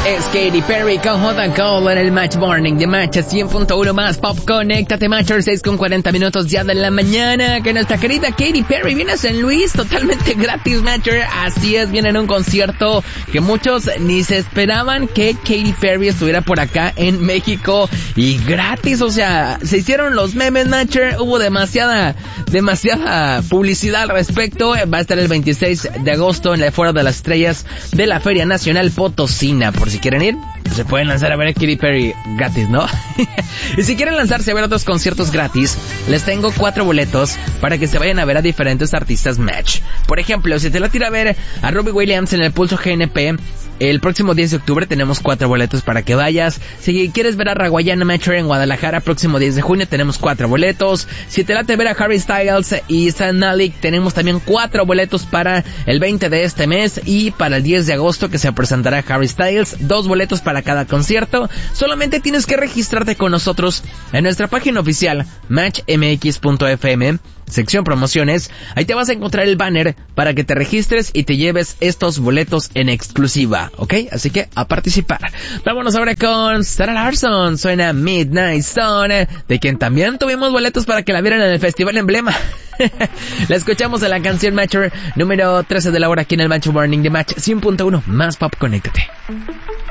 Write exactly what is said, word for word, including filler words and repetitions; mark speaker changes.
Speaker 1: Es Katy Perry con Hot and Cold en el Match Morning de Match cien punto uno más Pop. Conéctate, Matcher, seis con cuarenta minutos ya de la mañana, que nuestra querida Katy Perry viene a San Luis totalmente gratis, Matcher. Así es, viene en un concierto que muchos ni se esperaban que Katy Perry estuviera por acá en México, y gratis. O sea, se hicieron los memes, Matcher, hubo demasiada, demasiada publicidad al respecto. Va a estar el veintiséis de agosto en la Foro de las Estrellas de la Feria Nacional Potosina. Por si quieren ir, se pueden lanzar a ver a Katy Perry gratis, ¿no? Y si quieren lanzarse a ver otros conciertos gratis, les tengo cuatro boletos para que se vayan a ver a diferentes artistas Match. Por ejemplo, si te la tira a ver a Robbie Williams en el Pulso G N P el próximo diez de octubre, tenemos cuatro boletos para que vayas. Si quieres ver a Raguayana Metro en Guadalajara, próximo diez de junio, tenemos cuatro boletos. Si te late ver a Harry Styles y Zayn Malik, tenemos también cuatro boletos para el veinte de este mes, y para el diez de agosto que se presentará Harry Styles, dos boletos para cada concierto. Solamente tienes que registrarte con nosotros en nuestra página oficial match m x punto f m, sección promociones. Ahí te vas a encontrar el banner para que te registres y te lleves estos boletos en exclusiva, ¿ok? Así que a participar. Vámonos ahora con Sarah Larson. Suena Midnight Sun, de quien también tuvimos boletos para que la vieran en el Festival Emblema. La escuchamos en la canción Matcher número trece de la hora aquí en el Match Morning de Match cien punto uno más Pop. Conéctate.